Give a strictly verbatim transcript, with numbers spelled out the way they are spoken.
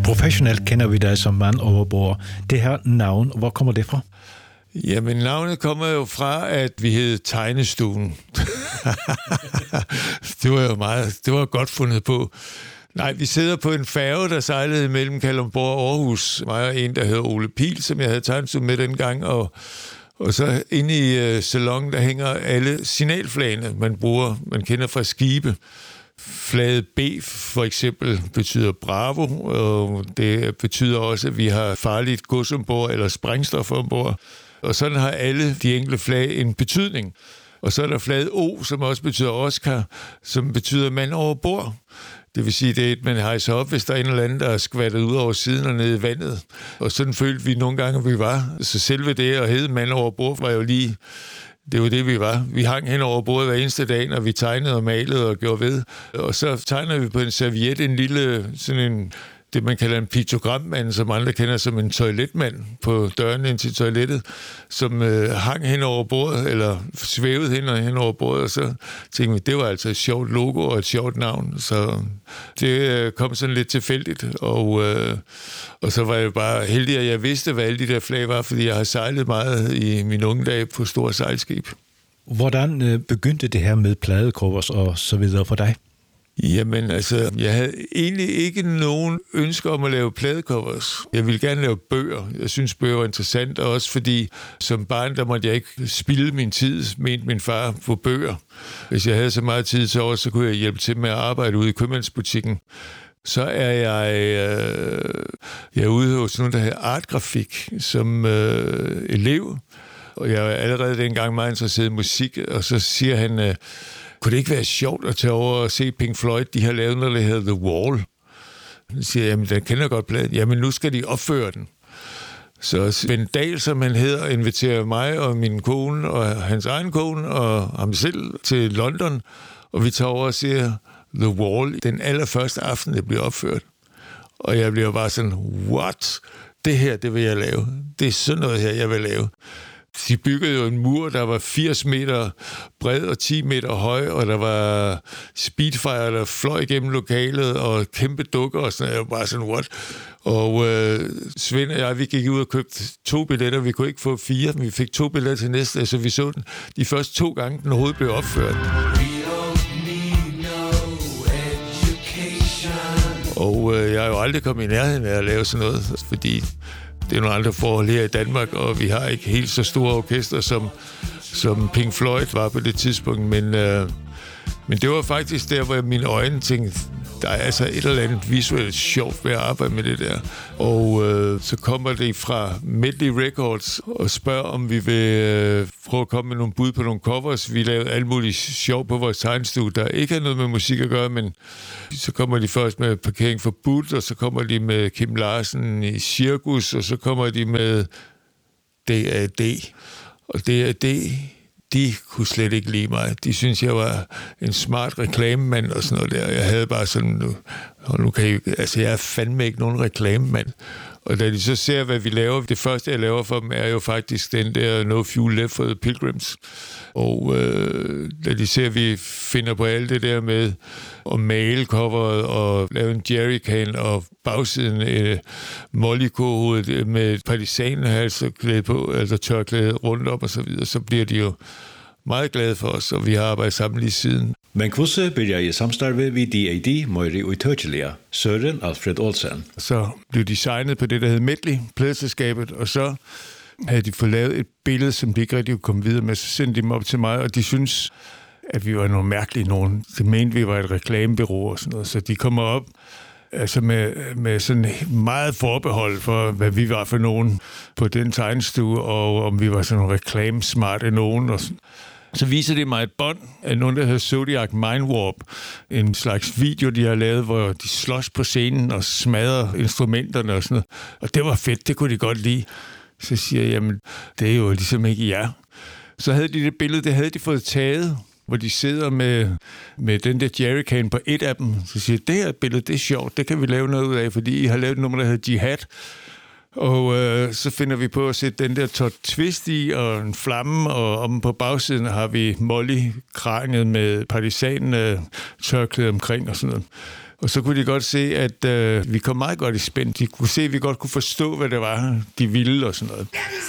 Professionelt kender vi dig som mand over bord. Det her navn, hvor kommer det fra? Jamen, navnet kommer jo fra, at vi hed Tegnestuen. Det var jo meget, det var godt fundet på. Nej, vi sidder på en færge, der sejlede mellem Kalundborg og Aarhus. Mig og en, der hedder Ole Pihl, som jeg havde tegnestuen med dengang, og Og så inde i uh, salongen, der hænger alle signalflagene, man bruger, man kender fra skibe. Flaget B for eksempel betyder Bravo, og det betyder også, at vi har farligt gods ombord eller sprængstof ombord. Og sådan har alle de enkelte flag en betydning. Og så er der flaget O, som også betyder Oscar, som betyder mand over bord. Det vil sige, det er et, man hejser op, hvis der er en eller anden, der er skvattet ud over siden og ned i vandet. Og sådan følte vi nogle gange, at vi var. Så selve det at hedde mand over bord var jo lige... Det var det, vi var. Vi hang hen over bordet hver eneste dag, når vi tegnede og malede og gjorde ved. Og så tegnede vi på en serviet en lille, sådan en, det man kalder en piktogrammand, som andre kender som en toiletmand på døren ind til toilettet, som øh, hang hen over bordet, eller svævede hen, og hen over bordet, og så tænkte vi, det var altså et sjovt logo og et sjovt navn. Så det øh, kom sådan lidt tilfældigt, og, øh, og så var jeg bare heldig, at jeg vidste, hvad alle de der flag var, fordi jeg har sejlet meget i mine unge dage på store sejlskib. Hvordan øh, begyndte det her med pladecovers og så videre for dig? Jamen, altså, jeg havde egentlig ikke nogen ønsker om at lave pladecovers. Jeg ville gerne lave bøger. Jeg synes, bøger var interessant, og også fordi som barn, der måtte jeg ikke spilde min tid, mente min far, på bøger. Hvis jeg havde så meget tid til over, så kunne jeg hjælpe til med at arbejde ude i købmandsbutikken. Så er jeg, øh, jeg er ude hos nogen, der hedder Artgrafik, som øh, elev. Og jeg er allerede dengang meget interesseret i musik, og så siger han... Øh, Kunne det ikke være sjovt at tage over og se Pink Floyd? De har lavet noget, der hedder The Wall. Så siger jeg, jamen, den kender godt pladen. Jamen, nu skal de opføre den. Så Svend Dahl, som han hedder, inviterer mig og min kone og hans egen kone og ham selv til London. Og vi tager over og ser The Wall den allerførste aften, det bliver opført. Og jeg bliver bare sådan, what? Det her, det vil jeg lave. Det er sådan noget her, jeg vil lave. De byggede jo en mur, der var firs meter bred og ti meter høj, og der var Speedfire, der fløj igennem lokalet, og kæmpe dukker og sådan noget. Jeg var bare sådan, what? Og øh, Svend og jeg, vi gik ud og købte to billetter. Vi kunne ikke få fire, men vi fik to billetter til næste, så vi så den de første to gange, den overhovedet blev opført. Og øh, jeg er jo aldrig kommet i nærheden af at lave sådan noget, fordi... Det er nogle andre forhold her i Danmark, og vi har ikke helt så store orkester, som, som Pink Floyd var på det tidspunkt. Men, øh, men det var faktisk der, hvor mine øjne tænkte, der er altså et eller andet visuelt sjovt ved at arbejde med det der. Og øh, så kommer det fra Medley Records og spørger, om vi vil øh, prøve at komme med nogle bud på nogle covers. Vi lavede alt muligt sjov på vores tegnestue, der ikke har noget med musik at gøre, men så kommer de først med Parkering Forbudt, og så kommer de med Kim Larsen i Cirkus, og så kommer de med D A D. Og D A D... De kunne slet ikke lide mig. De synes jeg var en smart reklamemand og sådan noget der. Jeg havde bare sådan, nu, nu kan jeg, altså jeg er fandme ikke nogen reklamemand. Og da de så ser, hvad vi laver, det første, jeg laver for dem, er jo faktisk den der No Fuel Left for the Pilgrims. Og øh, da de ser, at vi finder på alt det der med at male coveret og lave en jerrycan og bagsiden øh, mollykohovedet med partisanhalsklæde på, altså tørklæde rundt om og så videre, så bliver de jo meget glade for os, og vi har arbejdet sammen lige siden. Men hvordan begyndte jeg i samstarve ved D A D, Møyri og Tøtjelia, Søren Alfred Olsen? Så blev de signet på det, der hed Medley, pladeselskabet, og så havde de fået lavet et billede, som de ikke rigtig kunne komme videre med, så sendte de dem op til mig, og de synes, at vi var nogle mærkelige nogen. De mente, vi var et reklamebureau og sådan noget, så de kommer op altså med, med sådan meget forbehold for, hvad vi var for nogen på den tegnestue, og om vi var sådan nogle reklamesmarte nogen. Og så viser det mig et bånd af nogen, der hedder Zodiac Mind Warp. En slags video, de har lavet, hvor de slås på scenen og smadrer instrumenterne og sådan noget. Og det var fedt, det kunne de godt lide. Så siger jeg, jamen, det er jo ligesom ikke jer. Så havde de det billede, det havde de fået taget, hvor de sidder med, med den der jerrycan på et af dem. Så siger jeg, det her billede, det er sjovt, det kan vi lave noget ud af, fordi I har lavet et nummer, der hedder Jihad. Og øh, så finder vi på at sætte den der Todd Twist i, og en flamme, og om på bagsiden har vi Molly-kraniet med partisan-tørklæde omkring og sådan noget. Og så kunne de godt se, at øh, vi kom meget godt i spænd. De kunne se, at vi godt kunne forstå, hvad det var, de ville og sådan noget.